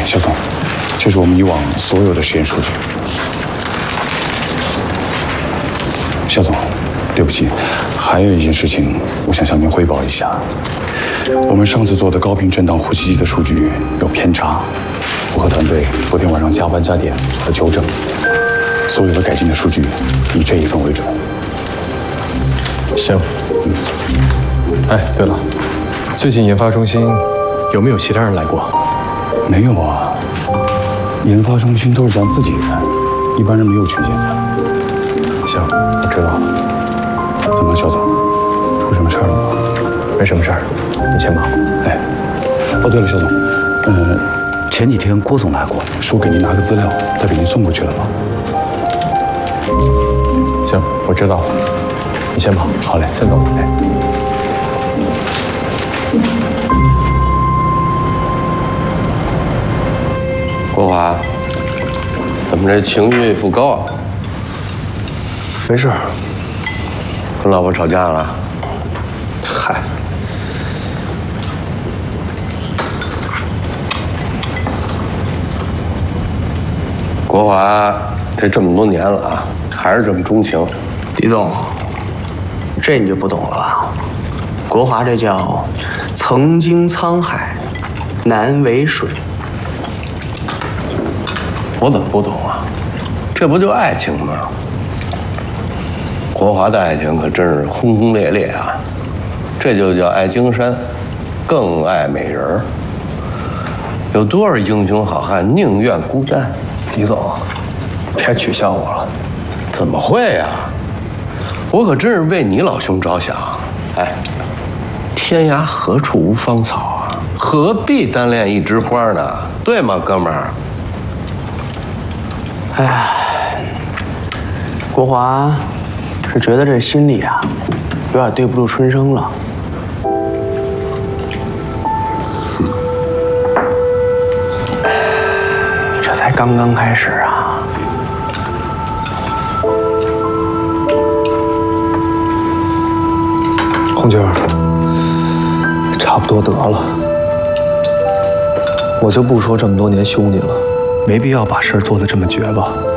肖总，这是我们以往所有的实验数据。肖总，对不起，还有一件事情，我想向您汇报一下。我们上次做的高频震荡呼吸机的数据有偏差，我和团队昨天晚上加班加点做了纠正，所有的改进的数据以这一份为准。 行。哎，对了，最近研发中心有没有其他人来过？ 没有啊，研发中心都是咱自己人，一般人没有权限的。行，我知道了。怎么了，肖总？出什么事儿了吗？ 没什么事儿，你先忙。 哎，哦对了，肖总，前几天郭总来过，说给您拿个资料，他给您送过去了吧？ 行，我知道了。你先忙。好嘞，先走。哎。 国华，怎么这情绪不高啊？ 没事。 跟老婆吵架了？ 嗨。 国华这么多年了啊，还是这么钟情。 李总，这你就不懂了吧？国华这叫曾经沧海，难为水。 我怎么不懂啊？这不就爱情吗？国华的爱情可真是轰轰烈烈啊！这就叫爱江山，更爱美人儿。有多少英雄好汉宁愿孤单？ 李总，别取笑我了。 怎么会呀？我可真是为你老兄着想。哎，天涯何处无芳草啊？何必单恋一枝花呢？对吗，哥们儿？ 哎呀，国华是觉得这心里啊，有点对不住春生了。这才刚刚开始啊！ 红军，差不多得了，我就不说这么多年兄弟了，没必要把事儿做得这么绝吧。